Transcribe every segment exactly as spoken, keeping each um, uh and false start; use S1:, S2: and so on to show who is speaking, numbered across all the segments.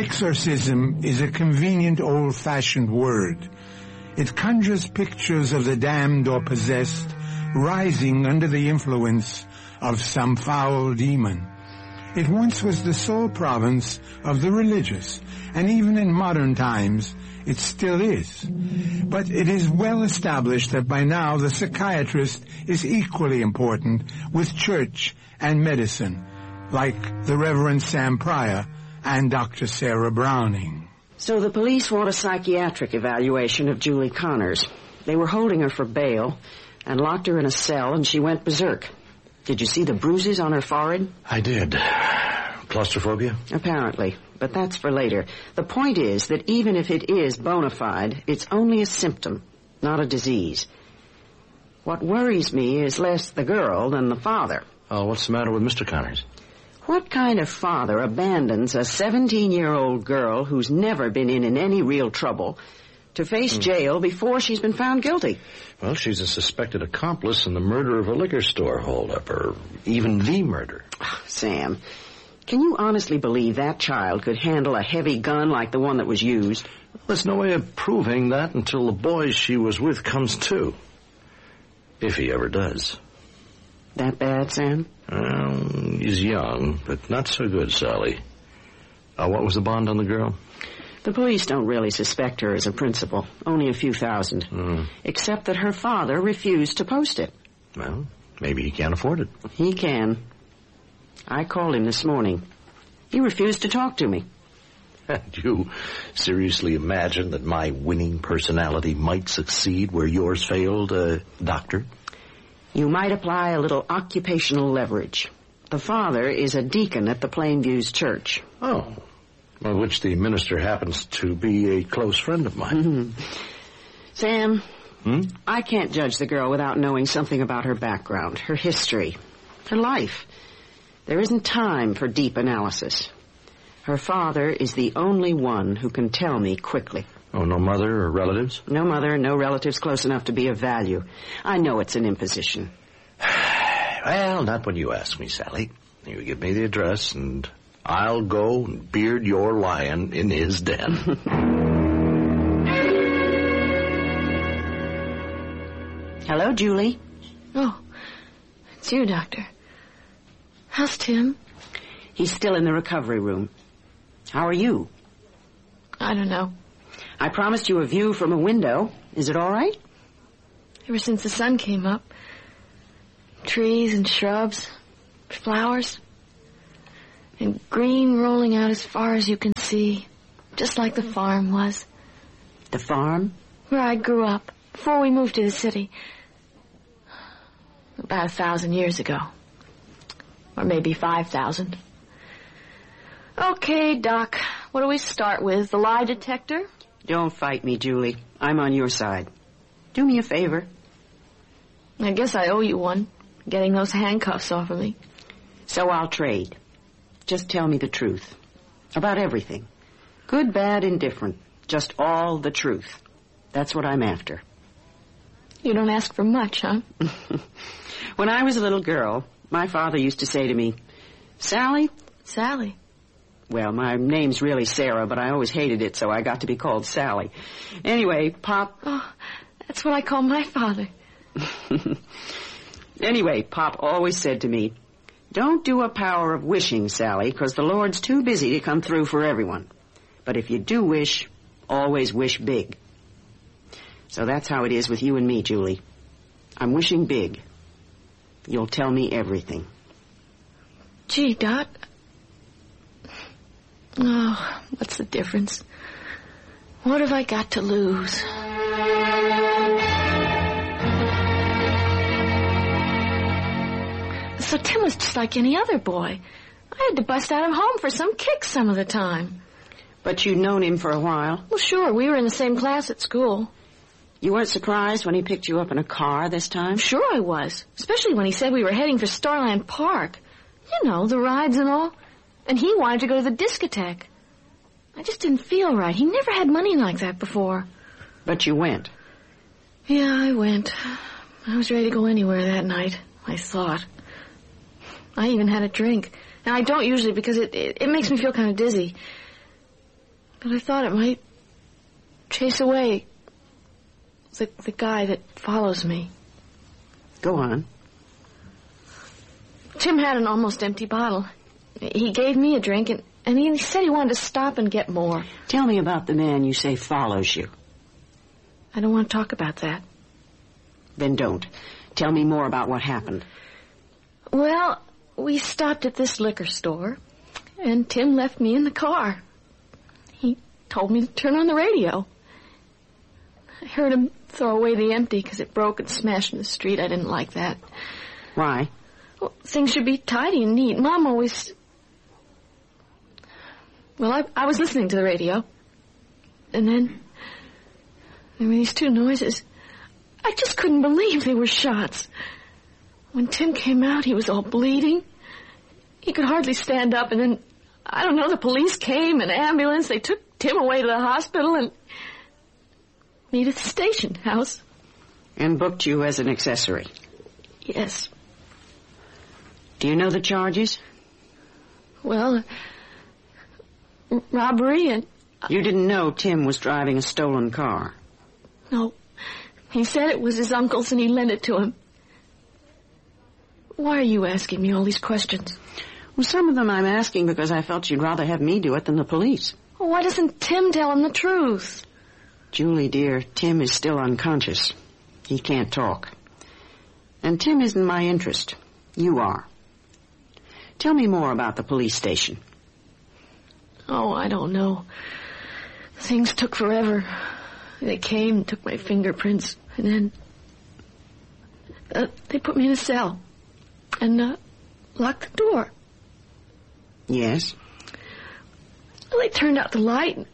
S1: Exorcism is a convenient old-fashioned word. It conjures pictures of the damned or possessed rising under the influence of some foul demon. It once was the sole province of the religious, and even in modern times, it still is. But it is well established that by now the psychiatrist is equally important with church and medicine, like the Reverend Sam Pryor and Doctor Sarah Browning.
S2: So the police want a psychiatric evaluation of Julie Connors. They were holding her for bail and locked her in a cell, and she went berserk. Did you see the bruises on her forehead?
S3: I did. Claustrophobia?
S2: Apparently, but that's for later. The point is that even if it is bona fide, it's only a symptom, not a disease. What worries me is less the girl than the father.
S3: Oh, what's the matter with Mister Connors?
S2: What kind of father abandons a seventeen-year-old girl who's never been in, in any real trouble to face mm. jail before she's been found guilty?
S3: Well, she's a suspected accomplice in the murder of a liquor store holdup, or even the murder.
S2: Oh, Sam, can you honestly believe that child could handle a heavy gun like the one that was used?
S3: There's no way of proving that until the boy she was with comes to. If he ever does.
S2: That bad, Sam?
S3: Well, he's young, but not so good, Sally. Uh, what was the bond on the girl?
S2: The police don't really suspect her as a principal. Only a few thousand.
S3: Mm.
S2: Except that her father refused to post it.
S3: Well, maybe he can't afford it.
S2: He can. I called him this morning. He refused to talk to me.
S3: Do you seriously imagine that my winning personality might succeed where yours failed, uh, Doctor?
S2: You might apply a little occupational leverage. The father is a deacon at the Plainviews Church.
S3: Oh, well, which the minister happens to be a close friend of mine.
S2: Mm-hmm. Sam,
S3: hmm?
S2: I can't judge the girl without knowing something about her background, her history, her life. There isn't time for deep analysis. Her father is the only one who can tell me quickly.
S3: Oh, no mother or relatives?
S2: No mother, no relatives close enough to be of value. I know it's an imposition.
S3: Well, not when you ask me, Sally. You give me the address, and I'll go and beard your lion in his den.
S2: Hello, Julie.
S4: Oh, it's you, Doctor. How's Tim?
S2: He's still in the recovery room. How are you?
S4: I don't know.
S2: I promised you a view from a window. Is it all right?
S4: Ever since the sun came up. Trees and shrubs, flowers, and green rolling out as far as you can see, just like the farm was.
S2: The farm?
S4: Where I grew up, before we moved to the city. About a thousand years ago. Or maybe five thousand. Okay, Doc, what do we start with? The lie detector?
S2: Don't fight me, Julie. I'm on your side. Do me a favor.
S4: I guess I owe you one, getting those handcuffs off of me.
S2: So I'll trade. Just tell me the truth. About everything. Good, bad, indifferent. Just all the truth. That's what I'm after.
S4: You don't ask for much, huh?
S2: When I was a little girl, my father used to say to me, Sally?
S4: Sally?
S2: Well, my name's really Sarah, but I always hated it, so I got to be called Sally. Anyway, Pop...
S4: Oh, that's what I call my father.
S2: Anyway, Pop always said to me, don't do a power of wishing, Sally, because the Lord's too busy to come through for everyone. But if you do wish, always wish big. So that's how it is with you and me, Julie. I'm wishing big. You'll tell me everything.
S4: Gee, Doc... Oh, what's the difference? What have I got to lose? So Tim was just like any other boy. I had to bust out of home for some kicks some of the time.
S2: But you'd known him for a while.
S4: Well, sure, we were in the same class at school.
S2: You weren't surprised when he picked you up in a car this time?
S4: Sure I was, especially when he said we were heading for Starland Park. You know, the rides and all. And he wanted to go to the discotheque. I just didn't feel right. He never had money like that before.
S2: But you went?
S4: Yeah, I went. I was ready to go anywhere that night, I thought. I even had a drink. And I don't usually because it, it, it makes me feel kind of dizzy. But I thought it might chase away the, the guy that follows me.
S2: Go on.
S4: Tim had an almost empty bottle. He gave me a drink, and, and he said he wanted to stop and get more.
S2: Tell me about the man you say follows you.
S4: I don't want to talk about that.
S2: Then don't. Tell me more about what happened.
S4: Well, we stopped at this liquor store, and Tim left me in the car. He told me to turn on the radio. I heard him throw away the empty because it broke and smashed in the street. I didn't like that.
S2: Why?
S4: Well, things should be tidy and neat. Mom always... Well, I, I was listening to the radio, and then there were these two noises. I just couldn't believe they were shots. When Tim came out, he was all bleeding. He could hardly stand up, and then, I don't know, the police came, an ambulance. They took Tim away to the hospital and me to the station house.
S2: And booked you as an accessory?
S4: Yes.
S2: Do you know the charges?
S4: Well, uh, robbery and... Uh,
S2: you didn't know Tim was driving a stolen car?
S4: No. He said it was his uncle's and he lent it to him. Why are you asking me all these questions?
S2: Well, some of them I'm asking because I felt you'd rather have me do it than the police.
S4: Well, why doesn't Tim tell him the truth?
S2: Julie, dear, Tim is still unconscious. He can't talk. And Tim isn't my interest. You are. Tell me more about the police station.
S4: Oh, I don't know. Things took forever. They came and took my fingerprints, and then uh, they put me in a cell and uh, locked the door.
S2: Yes?
S4: Well, they turned out the light.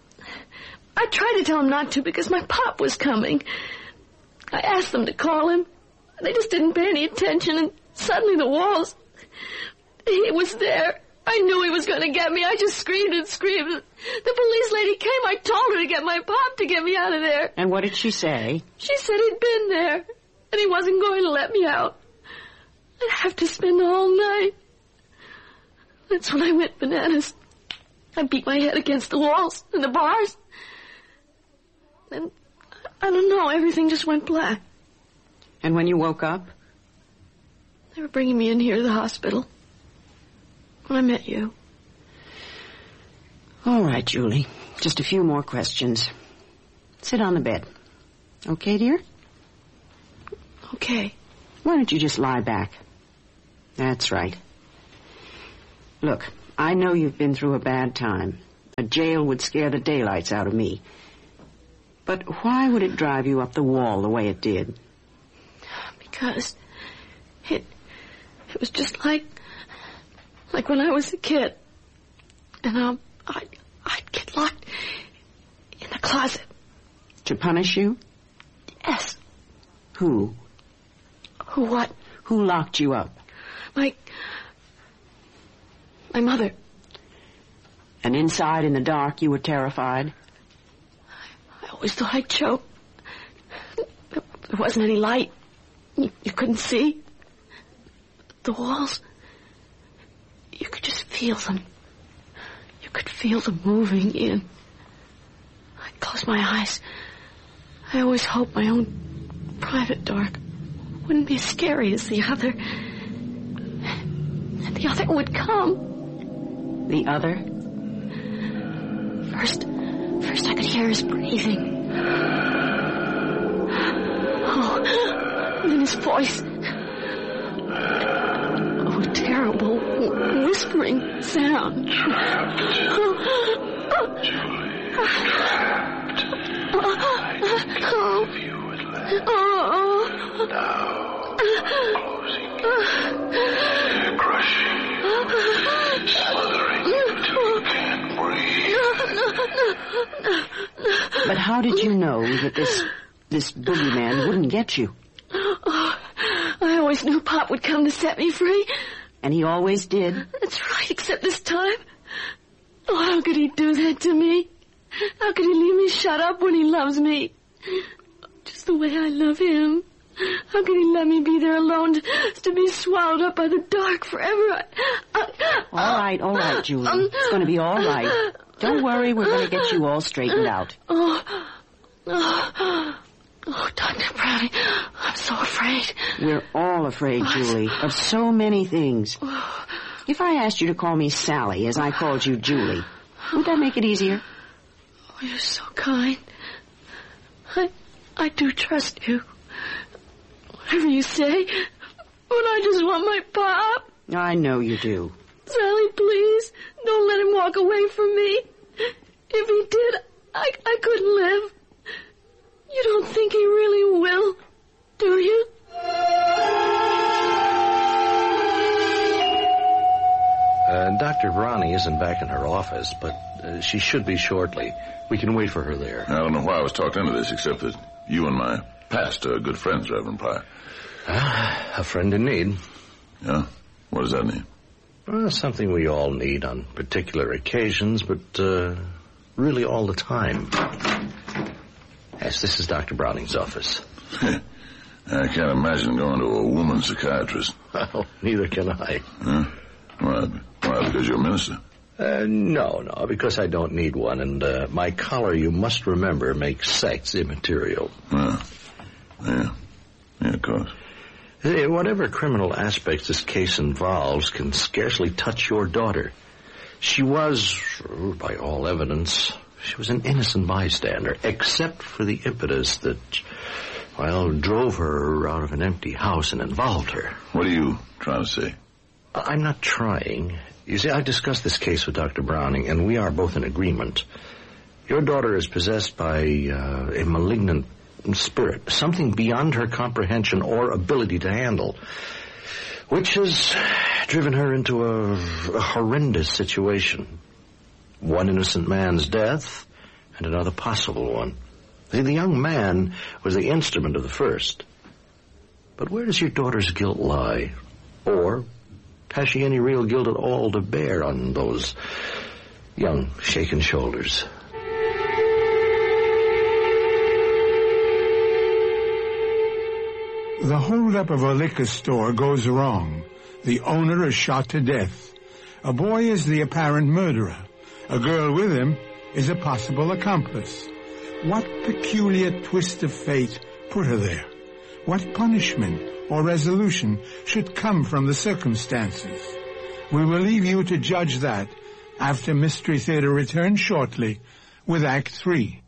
S4: I tried to tell him not to because my pop was coming. I asked them to call him. They just didn't pay any attention, and suddenly the walls... He was there. I knew he was going to get me. I just screamed and screamed. The police lady came. I told her to get my pop to get me out of there.
S2: And what did she say?
S4: She said he'd been there, and he wasn't going to let me out. I'd have to spend the whole night. That's when I went bananas. I beat my head against the walls and the bars. And I don't know, everything just went black.
S2: And when you woke up?
S4: They were bringing me in here to the hospital. When I met you.
S2: All right, Julie. Just a few more questions. Sit on the bed. Okay, dear?
S4: Okay.
S2: Why don't you just lie back? That's right. Look, I know you've been through a bad time. A jail would scare the daylights out of me. But why would it drive you up the wall the way it did?
S4: Because it, it was just like... Like when I was a kid, and um, I'd, I'd get locked in the closet.
S2: To punish you?
S4: Yes.
S2: Who?
S4: Who what?
S2: Who locked you up?
S4: My... My mother.
S2: And inside in the dark you were terrified?
S4: I always thought I'd choke. There wasn't any light. You, you couldn't see. The walls... You could just feel them. You could feel them moving in. I'd close my eyes. I always hoped my own private dark wouldn't be as scary as the other. And the other would come.
S2: The other?
S4: First, first I could hear his breathing. Oh, and then his voice. Oh, terrible whispering sound.
S5: Trapped. Julie, trapped. I told you at last. Now, closing in, crushing, smothering you till you can't breathe.
S2: But how did you know that this, this boogeyman wouldn't get you?
S4: Oh, I always knew Pop would come to set me free.
S2: And he always did?
S4: That's right, except this time. Oh, how could he do that to me? How could he leave me shut up when he loves me? Just the way I love him. How could he let me be there alone to, to be swallowed up by the dark forever? I, I,
S2: all right, all right, Julie. Um, it's going to be all right. Don't worry, we're going to get you all straightened out.
S4: Oh, oh, oh, Doctor Browning, I'm so afraid.
S2: We're all afraid, Julie, of so many things. If I asked you to call me Sally as I called you Julie, would that make it easier?
S4: Oh, you're so kind. I, I do trust you. Whatever you say, but I just want my pop.
S2: I know you do.
S4: Sally, please, don't let him walk away from me. If he did, I, I couldn't live. You don't think he really will, do you?
S3: Uh, Doctor Browning isn't back in her office, but uh, she should be shortly. We can wait for her there.
S6: I don't know why I was talked into this, except that you and my pastor are good friends, Reverend Pryor.
S3: Ah, a friend in need.
S6: Yeah? What does that mean?
S3: Well, something we all need on particular occasions, but uh, really all the time. Yes, this is Doctor Browning's office.
S6: I can't imagine going to a woman psychiatrist.
S3: Well, neither can I.
S6: Huh? Why? Why, because you're a minister?
S3: Uh, no, no, because I don't need one, and uh, my collar, you must remember, makes sex immaterial.
S6: Uh, yeah. Yeah, of course.
S3: Uh, whatever criminal aspects this case involves can scarcely touch your daughter. She was, by all evidence, she was an innocent bystander, except for the impetus that, well, drove her out of an empty house and involved her.
S6: What are you trying to say?
S3: I'm not trying. You see, I discussed this case with Doctor Browning, and we are both in agreement. Your daughter is possessed by uh, a malignant spirit, something beyond her comprehension or ability to handle, which has driven her into a, a horrendous situation. One innocent man's death, and another possible one. The, the young man was the instrument of the first. But where does your daughter's guilt lie? Or has she any real guilt at all to bear on those young, shaken shoulders?
S1: The holdup of a liquor store goes wrong. The owner is shot to death. A boy is the apparent murderer. A girl with him is a possible accomplice. What peculiar twist of fate put her there? What punishment or resolution should come from the circumstances? We will leave you to judge that after Mystery Theater returns shortly with Act Three.